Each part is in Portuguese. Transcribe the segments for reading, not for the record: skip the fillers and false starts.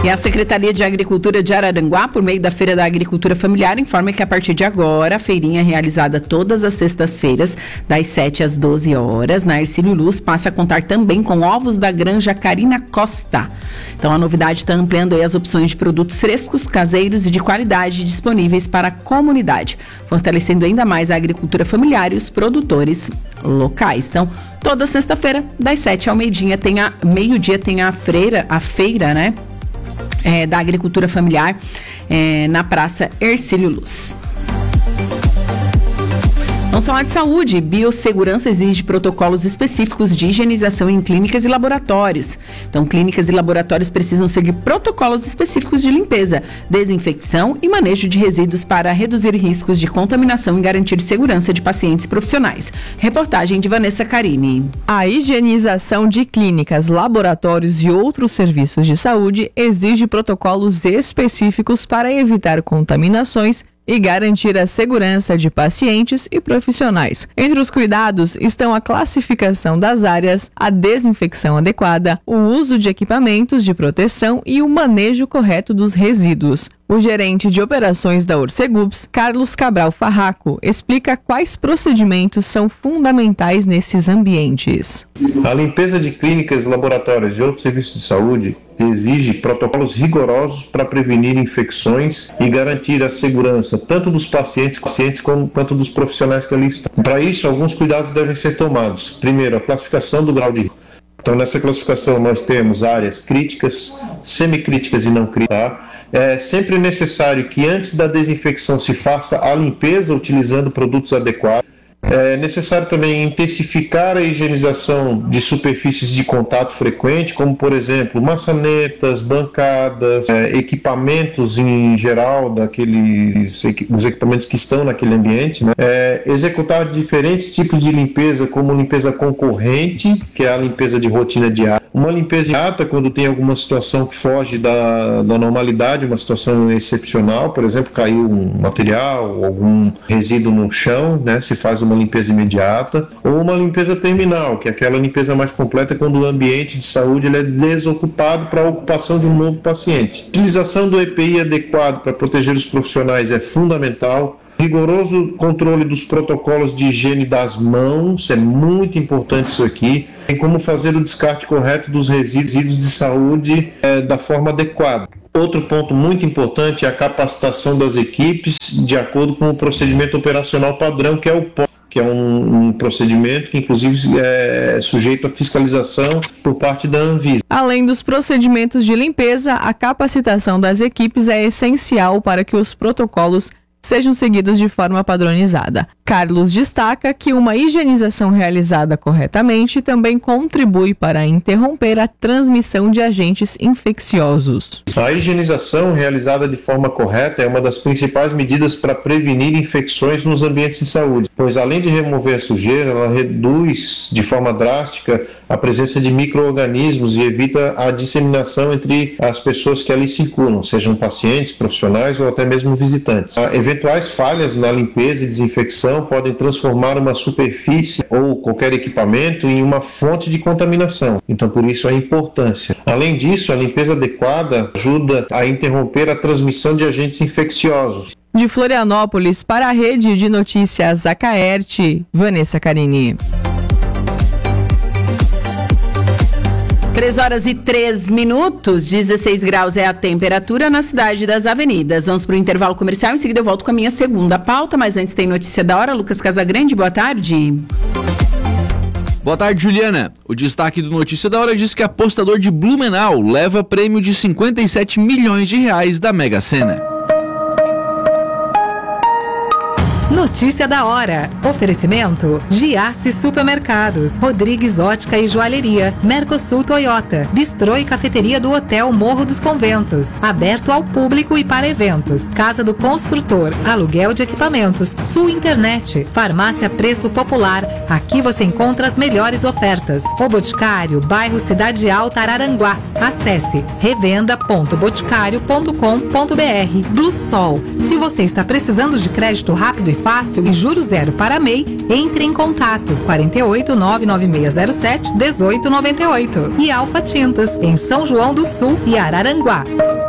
E a Secretaria de Agricultura de Araranguá, por meio da Feira da Agricultura Familiar, informa que a partir de agora, a feirinha é realizada todas as sextas-feiras, das 7 às 12 horas, na Hercílio Luz, passa a contar também com ovos da granja Carina Costa. Então, a novidade está ampliando aí as opções de produtos frescos, caseiros e de qualidade disponíveis para a comunidade, fortalecendo ainda mais a agricultura familiar e os produtores locais. Então, toda sexta-feira, das 7 ao meio-dia, tem a feira, né? Da agricultura familiar na Praça Hercílio Luz. Vamos falar de saúde. Biossegurança exige protocolos específicos de higienização em clínicas e laboratórios. Então, clínicas e laboratórios precisam seguir protocolos específicos de limpeza, desinfecção e manejo de resíduos para reduzir riscos de contaminação e garantir segurança de pacientes profissionais. Reportagem de Vanessa Carini. A higienização de clínicas, laboratórios e outros serviços de saúde exige protocolos específicos para evitar contaminações e garantir a segurança de pacientes e profissionais. Entre os cuidados estão a classificação das áreas, a desinfecção adequada, o uso de equipamentos de proteção e o manejo correto dos resíduos. O gerente de operações da Orcegups, Carlos Cabral Farraco, explica quais procedimentos são fundamentais nesses ambientes. A limpeza de clínicas, laboratórios e outros serviços de saúde exige protocolos rigorosos para prevenir infecções e garantir a segurança tanto dos pacientes quanto dos profissionais que ali estão. Para isso, alguns cuidados devem ser tomados. Primeiro, a classificação do grau de risco. Então, nessa classificação, nós temos áreas críticas, semicríticas e não críticas. Tá? É sempre necessário que antes da desinfecção se faça a limpeza utilizando produtos adequados. É necessário também intensificar a higienização de superfícies de contato frequente, como, por exemplo, maçanetas, bancadas, equipamentos em geral, os equipamentos que estão naquele ambiente, né? Executar diferentes tipos de limpeza, como limpeza concorrente, que é a limpeza de rotina diária, uma limpeza imediata quando tem alguma situação que foge da normalidade, uma situação excepcional, por exemplo, caiu um material, algum resíduo no chão, né? Se faz uma limpeza imediata, ou uma limpeza terminal, que é aquela limpeza mais completa quando o ambiente de saúde ele é desocupado para a ocupação de um novo paciente. A utilização do EPI adequado para proteger os profissionais é fundamental. Rigoroso controle dos protocolos de higiene das mãos, é muito importante isso aqui. Tem como fazer o descarte correto dos resíduos de saúde da forma adequada. Outro ponto muito importante é a capacitação das equipes de acordo com o procedimento operacional padrão, que é o POP, que é um procedimento que, inclusive, é sujeito à fiscalização por parte da Anvisa. Além dos procedimentos de limpeza, a capacitação das equipes é essencial para que os protocolos sejam seguidos de forma padronizada. Carlos destaca que uma higienização realizada corretamente também contribui para interromper a transmissão de agentes infecciosos. A higienização realizada de forma correta é uma das principais medidas para prevenir infecções nos ambientes de saúde, pois além de remover a sujeira, ela reduz de forma drástica a presença de micro-organismos e evita a disseminação entre as pessoas que ali circulam, sejam pacientes, profissionais ou até mesmo visitantes. Eventuais falhas na limpeza e desinfecção podem transformar uma superfície ou qualquer equipamento em uma fonte de contaminação. Então, por isso a importância. Além disso, a limpeza adequada ajuda a interromper a transmissão de agentes infecciosos. De Florianópolis para a Rede de Notícias Acaerte, Vanessa Carini. 3h03, 16 graus é a temperatura na cidade das avenidas. Vamos para o intervalo comercial, em seguida eu volto com a minha segunda pauta, mas antes tem notícia da hora. Lucas Casagrande, boa tarde. Boa tarde, Juliana. O destaque do Notícia da Hora diz que apostador de Blumenau leva prêmio de 57 milhões de reais da Mega Sena. Notícia da hora. Oferecimento: Giasse Supermercados, Rodrigues Ótica e Joalheria, Mercosul Toyota, Bistrô e Cafeteria do Hotel Morro dos Conventos, aberto ao público e para eventos, Casa do Construtor, aluguel de equipamentos, Sul Internet, Farmácia Preço Popular. Aqui você encontra as melhores ofertas. O Boticário, bairro Cidade Alta, Araranguá. Acesse revenda.boticário.com.br. Blue Sol. Se você está precisando de crédito rápido e fácil e juros zero para MEI, entre em contato 48 99607 1898. E Alfa Tintas, em São João do Sul e Araranguá.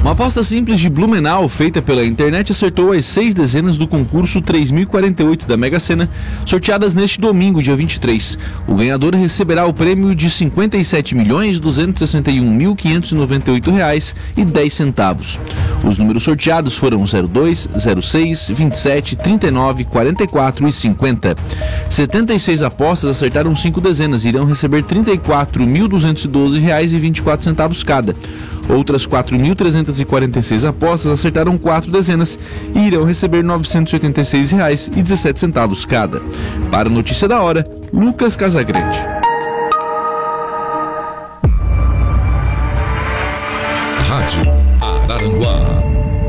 Uma aposta simples de Blumenau, feita pela internet, acertou as 6 dezenas do concurso 3048 da Mega Sena, sorteadas neste domingo, dia 23. O ganhador receberá o prêmio de R$ 57.261.598,10. Os números sorteados foram 02, 06, 27, 39, 44 e 50. 76 apostas acertaram 5 dezenas e irão receber R$ 34.212,24 cada. Outras 4.346 apostas acertaram 4 dezenas e irão receber R$ 986,17 cada. Para a Notícia da Hora, Lucas Casagrande. Rádio Araranguá.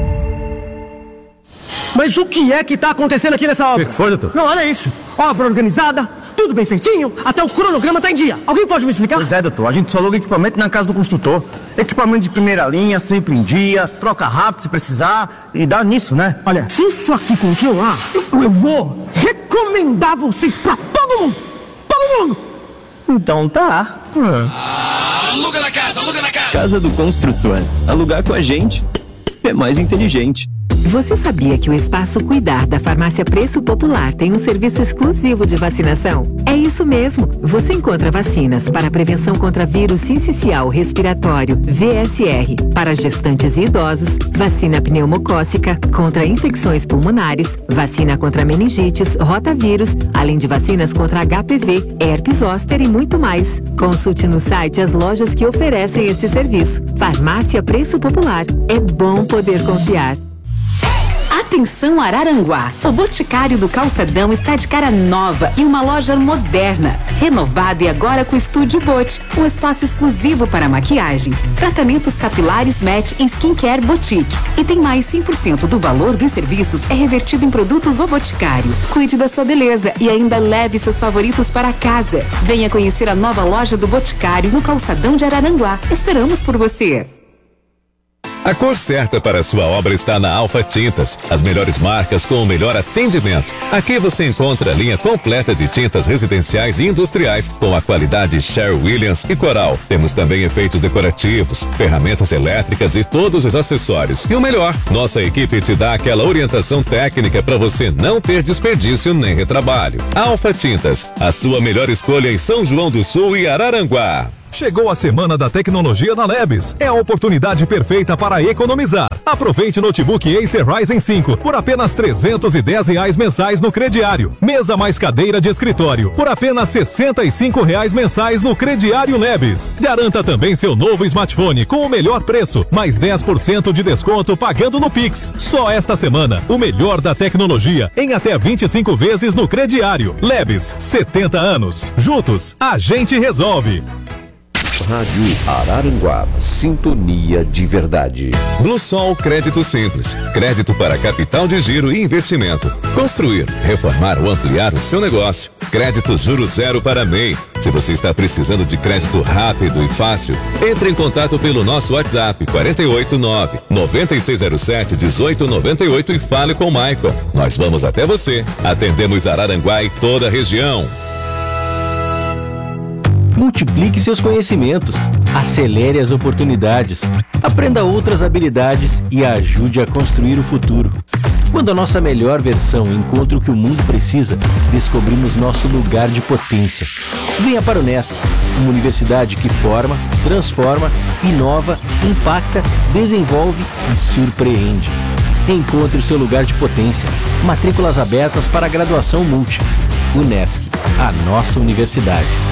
Mas o que é que tá acontecendo aqui nessa obra? O que foi, doutor? Não, olha isso. Obra organizada, tudo bem feitinho, até o cronograma tá em dia. Alguém pode me explicar? Pois é, doutor. A gente só aluga equipamento na casa do construtor. Equipamento de primeira linha, sempre em dia, troca rápido se precisar e dá nisso, né? Olha, se isso aqui continuar, eu vou recomendar vocês pra todo mundo. Todo mundo. Então tá. Aluga na casa, aluga na casa. Casa do Construtor. Alugar com a gente é mais inteligente. Você sabia que o Espaço Cuidar da Farmácia Preço Popular tem um serviço exclusivo de vacinação? É isso mesmo! Você encontra vacinas para a prevenção contra vírus sincicial respiratório, VSR, para gestantes e idosos, vacina pneumocócica, contra infecções pulmonares, vacina contra meningites, rotavírus, além de vacinas contra HPV, herpes zoster e muito mais. Consulte no site as lojas que oferecem este serviço. Farmácia Preço Popular. É bom poder confiar. Atenção Araranguá, o Boticário do Calçadão está de cara nova e uma loja moderna, renovada e agora com Estúdio Bot, um espaço exclusivo para maquiagem, tratamentos capilares Match e Skincare Boutique. E tem mais 100% do valor dos serviços é revertido em produtos O Boticário. Cuide da sua beleza e ainda leve seus favoritos para casa. Venha conhecer a nova loja do Boticário no Calçadão de Araranguá. Esperamos por você. A cor certa para a sua obra está na Alfa Tintas. As melhores marcas com o melhor atendimento. Aqui você encontra a linha completa de tintas residenciais e industriais com a qualidade Sherwin-Williams e Coral. Temos também efeitos decorativos, ferramentas elétricas e todos os acessórios. E o melhor, nossa equipe te dá aquela orientação técnica para você não ter desperdício nem retrabalho. Alfa Tintas, a sua melhor escolha em São João do Sul e Araranguá. Chegou a Semana da Tecnologia na Lebes. É a oportunidade perfeita para economizar. Aproveite o notebook Acer Ryzen 5 por apenas R$ 310 mensais no crediário. Mesa mais cadeira de escritório por apenas R$ 65 mensais no crediário Lebes. Garanta também seu novo smartphone com o melhor preço, mais 10% de desconto pagando no Pix. Só esta semana, o melhor da tecnologia em até 25 vezes no crediário. Lebes, 70 anos. Juntos, a gente resolve. Rádio Araranguá, sintonia de verdade. Bluesol Crédito Simples. Crédito para capital de giro e investimento. Construir, reformar ou ampliar o seu negócio. Crédito Juro Zero para MEI. Se você está precisando de crédito rápido e fácil, entre em contato pelo nosso WhatsApp 489-9607-1898 e fale com o Michael. Nós vamos até você. Atendemos Araranguá e toda a região. Multiplique seus conhecimentos, acelere as oportunidades, aprenda outras habilidades e ajude a construir o futuro. Quando a nossa melhor versão encontra o que o mundo precisa, descobrimos nosso lugar de potência. Venha para o Unesc, uma universidade que forma, transforma, inova, impacta, desenvolve e surpreende. Encontre o seu lugar de potência. Matrículas abertas para a graduação Multi. Unesc, a nossa universidade.